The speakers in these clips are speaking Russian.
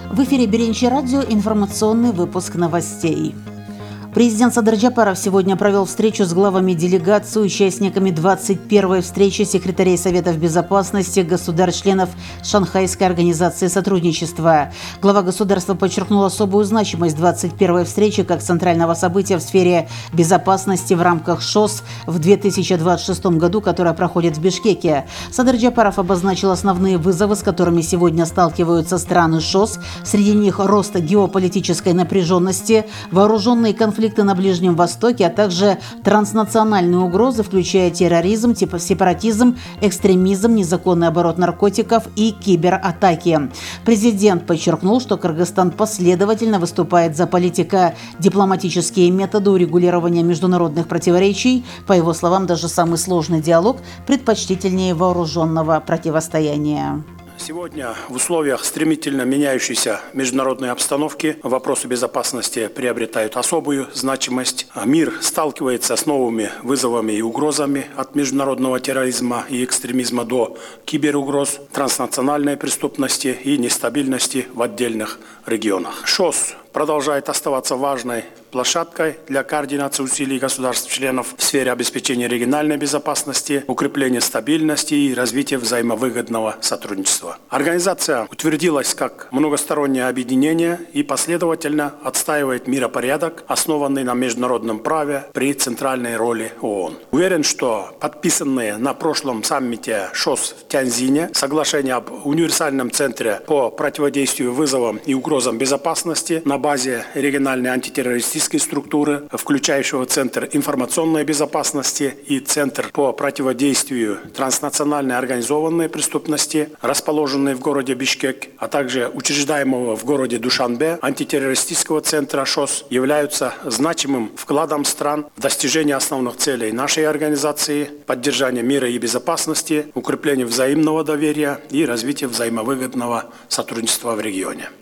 В эфире Беренчи радио, информационный выпуск новостей. Президент Садыр Джапаров сегодня провел встречу с главами делегаций, участниками 21-й встречи секретарей Советов Безопасности государств-членов Шанхайской организации сотрудничества. Глава государства подчеркнул особую значимость 21-й встречи как центрального события в сфере безопасности в рамках ШОС в 2026 году, которая проходит в Бишкеке. Садыр Джапаров обозначил основные вызовы, с которыми сегодня сталкиваются страны ШОС. Среди них рост геополитической напряженности, вооруженные конфликты на Ближнем Востоке, а также транснациональные угрозы, включая терроризм, сепаратизм, экстремизм, незаконный оборот наркотиков и кибератаки. Президент подчеркнул, что Кыргызстан последовательно выступает за политико-дипломатические методы урегулирования международных противоречий. По его словам, даже самый сложный диалог предпочтительнее вооруженного противостояния. Сегодня в условиях стремительно меняющейся международной обстановки вопросы безопасности приобретают особую значимость. Мир сталкивается с новыми вызовами и угрозами от международного терроризма и экстремизма до киберугроз, транснациональной преступности и нестабильности в отдельных регионах. ШОС продолжает оставаться важной площадкой для координации усилий государств-членов в сфере обеспечения региональной безопасности, укрепления стабильности и развития взаимовыгодного сотрудничества. Организация утвердилась как многостороннее объединение и последовательно отстаивает миропорядок, основанный на международном праве при центральной роли ООН. Уверен, что подписанные на прошлом саммите ШОС в Тяньзине соглашения об универсальном центре по противодействию вызовам и угрозам безопасности на базе региональной антитеррористической структуры, включающего Центр информационной безопасности и Центр по противодействию транснациональной организованной преступности, расположенный в городе Бишкек, а также учреждаемого в городе Душанбе антитеррористического центра ШОС, являются значимым вкладом стран в достижение основных целей нашей организации, поддержание мира и безопасности, укрепление взаимного доверия и развитие взаимовыгодного сотрудничества в регионе.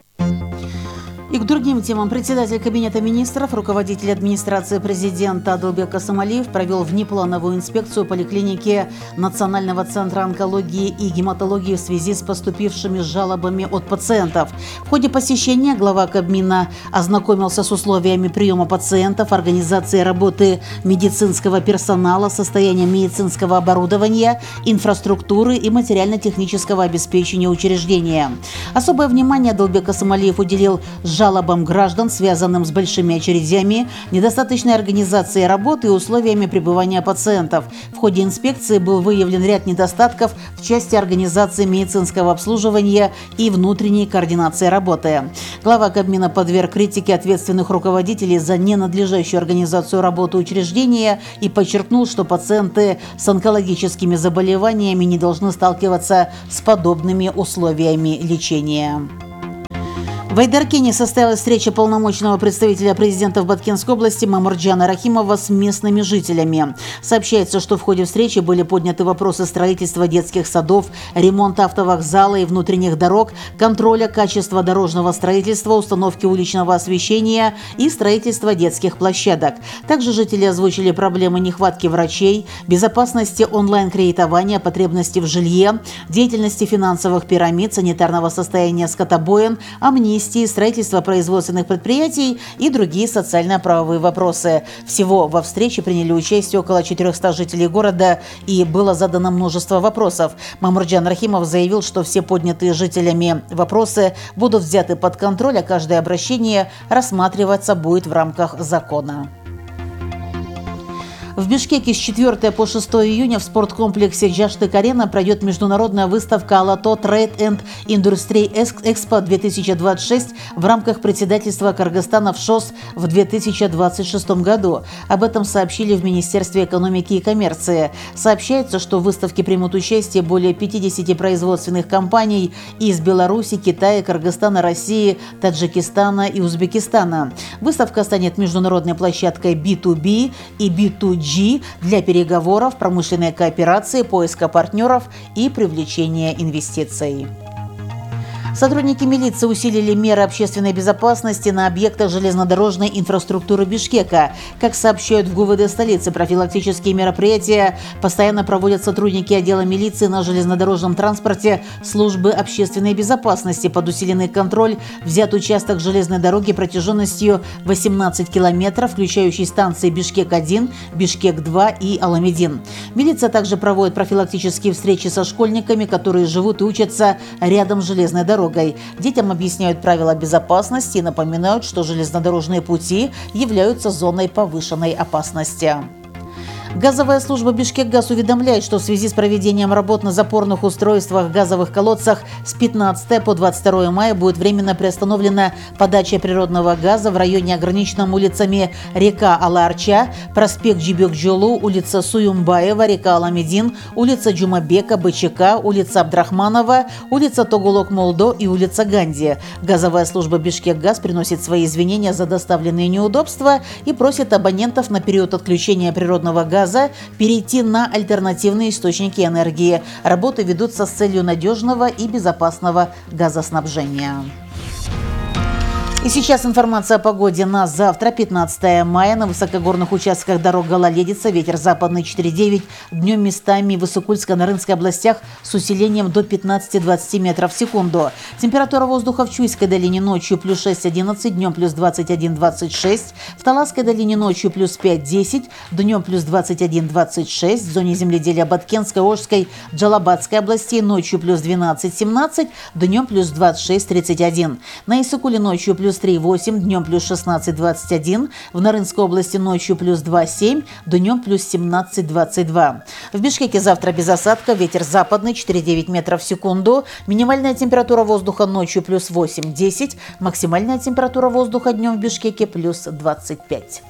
И к другим темам. Председатель Кабинета министров, руководитель администрации президента Адылбек Касымалиев провел внеплановую инспекцию поликлиники Национального центра онкологии и гематологии в связи с поступившими жалобами от пациентов. В ходе посещения глава Кабмина ознакомился с условиями приема пациентов, организацией работы медицинского персонала, состоянием медицинского оборудования, инфраструктуры и материально-технического обеспечения учреждения. Особое внимание Адылбек Касымалиев уделил жалобам граждан, связанным с большими очередями, недостаточной организацией работы и условиями пребывания пациентов. В ходе инспекции был выявлен ряд недостатков в части организации медицинского обслуживания и внутренней координации работы. Глава Кабмина подверг критике ответственных руководителей за ненадлежащую организацию работы учреждения и подчеркнул, что пациенты с онкологическими заболеваниями не должны сталкиваться с подобными условиями лечения. В Айдаркене состоялась встреча полномочного представителя президента в Баткенской области Мамырджана Рахимова с местными жителями. Сообщается, что в ходе встречи были подняты вопросы строительства детских садов, ремонта автовокзала и внутренних дорог, контроля качества дорожного строительства, установки уличного освещения и строительства детских площадок. Также жители озвучили проблемы нехватки врачей, безопасности онлайн-кредитования, потребности в жилье, деятельности финансовых пирамид, санитарного состояния скотобоин, амнистии, строительства производственных предприятий и другие социально-правовые вопросы. Всего во встрече приняли участие около 400 жителей города и было задано множество вопросов. Мамырджан Рахимов заявил, что все поднятые жителями вопросы будут взяты под контроль, а каждое обращение рассматриваться будет в рамках закона. В Бишкеке с 4 по 6 июня в спорткомплексе Джаштык-Арена пройдет международная выставка «Алато Trade and Industry Expo 2026» в рамках председательства Кыргызстана в ШОС в 2026 году. Об этом сообщили в Министерстве экономики и коммерции. Сообщается, что в выставке примут участие более 50 производственных компаний из Беларуси, Китая, Кыргызстана, России, Таджикистана и Узбекистана. Выставка станет международной площадкой B2B и B2G для переговоров, промышленной кооперации, поиска партнеров и привлечения инвестиций. Сотрудники милиции усилили меры общественной безопасности на объектах железнодорожной инфраструктуры Бишкека. Как сообщают в ГУВД столицы, профилактические мероприятия постоянно проводят сотрудники отдела милиции на железнодорожном транспорте службы общественной безопасности. Под усиленный контроль взят участок железной дороги протяженностью 18 километров, включающий станции Бишкек-1, Бишкек-2 и Аламедин. Милиция также проводит профилактические встречи со школьниками, которые живут и учатся рядом с железной дорогой. Детям объясняют правила безопасности и напоминают, что железнодорожные пути являются зоной повышенной опасности. Газовая служба «Бишкекгаз» уведомляет, что в связи с проведением работ на запорных устройствах в газовых колодцах с 15 по 22 мая будет временно приостановлена подача природного газа в районе, ограниченном улицами река Ала-Арча, проспект Джибек-Джолу, улица Суюмбаева, река Аламедин, улица Джумабека, БЧК, улица Абдрахманова, улица Тогулок-Молдо и улица Ганди. Газовая служба «Бишкекгаз» приносит свои извинения за доставленные неудобства и просит абонентов на период отключения природного газа перейти на альтернативные источники энергии. Работы ведутся с целью надежного и безопасного газоснабжения. И сейчас информация о погоде на завтра, 15 мая. На высокогорных участках дорог гололедица, ветер западный 4,9. Днем местами в Иссыкульско-Нарынской областях с усилением до 15-20 метров в секунду. Температура воздуха в Чуйской долине ночью плюс 6-11, днем плюс 21-26. В Таласской долине ночью плюс 5-10, днем плюс 21-26. В зоне земледелия Баткенской, Ожской, Джалабадской областей ночью плюс 12-17, днем плюс 26-31. На Иссыкуле ночью плюс 3,8, днем плюс 16-21, в Нарынской области ночью плюс 2,7, днем плюс 17-22. В Бишкеке завтра без осадков, ветер западный 4,9 метров в секунду, минимальная температура воздуха ночью плюс 8-10, максимальная температура воздуха днем в Бишкеке плюс 25.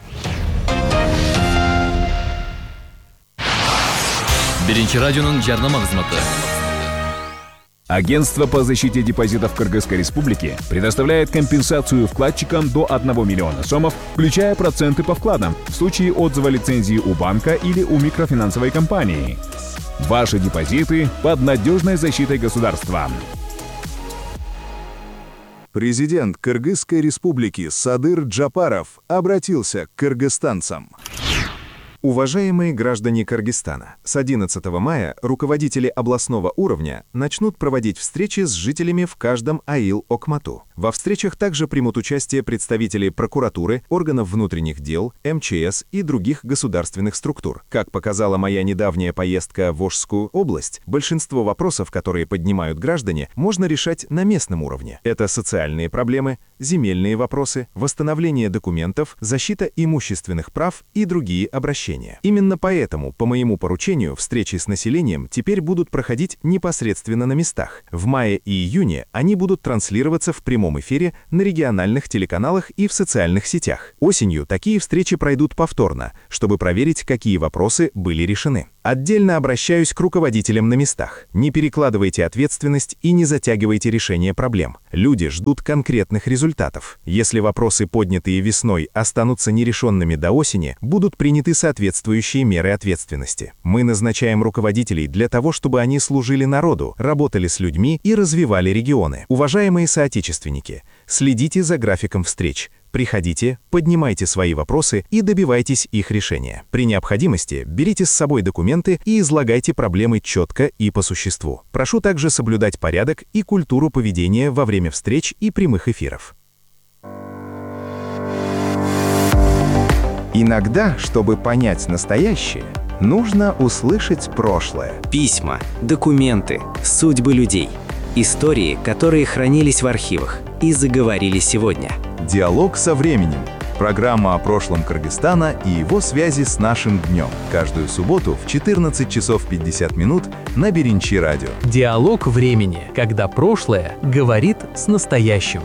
Birinci Radyo'nun жарнама хезмәте. Агентство по защите депозитов Кыргызской Республики предоставляет компенсацию вкладчикам до 1 миллиона сомов, включая проценты по вкладам, в случае отзыва лицензии у банка или у микрофинансовой компании. Ваши депозиты под надежной защитой государства. Президент Кыргызской Республики Садыр Джапаров обратился к кыргызстанцам. Уважаемые граждане Кыргызстана, с 11 мая руководители областного уровня начнут проводить встречи с жителями в каждом аил Окмату. Во встречах также примут участие представители прокуратуры, органов внутренних дел, МЧС и других государственных структур. Как показала моя недавняя поездка в Ожскую область, большинство вопросов, которые поднимают граждане, можно решать на местном уровне. Это социальные проблемы, земельные вопросы, восстановление документов, защита имущественных прав и другие обращения. Именно поэтому, по моему поручению, встречи с населением теперь будут проходить непосредственно на местах. В мае и июне они будут транслироваться в прямом эфире на региональных телеканалах и в социальных сетях. Осенью такие встречи пройдут повторно, чтобы проверить, какие вопросы были решены. Отдельно обращаюсь к руководителям на местах. Не перекладывайте ответственность и не затягивайте решение проблем. Люди ждут конкретных результатов. Если вопросы, поднятые весной, останутся нерешенными до осени, будут приняты соответствующие меры ответственности. Мы назначаем руководителей для того, чтобы они служили народу, работали с людьми и развивали регионы. Уважаемые соотечественники, следите за графиком встреч. Приходите, поднимайте свои вопросы и добивайтесь их решения. При необходимости берите с собой документы и излагайте проблемы четко и по существу. Прошу также соблюдать порядок и культуру поведения во время встреч и прямых эфиров. Иногда, чтобы понять настоящее, нужно услышать прошлое. Письма, документы, судьбы людей. Истории, которые хранились в архивах и заговорили сегодня. Диалог со временем. Программа о прошлом Кыргызстана и его связи с нашим днем. Каждую субботу в 14 часов 50 минут на Birinci радио. Диалог времени, когда прошлое говорит с настоящим.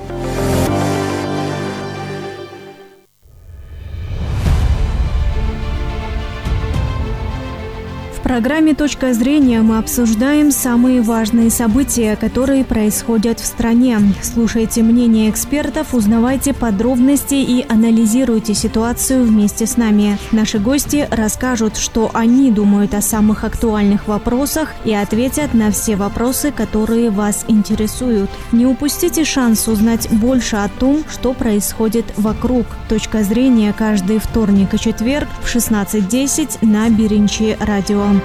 В программе «Точка зрения» мы обсуждаем самые важные события, которые происходят в стране. Слушайте мнения экспертов, узнавайте подробности и анализируйте ситуацию вместе с нами. Наши гости расскажут, что они думают о самых актуальных вопросах и ответят на все вопросы, которые вас интересуют. Не упустите шанс узнать больше о том, что происходит вокруг. «Точка зрения» каждый вторник и четверг в 16:10 на Беренчи радио.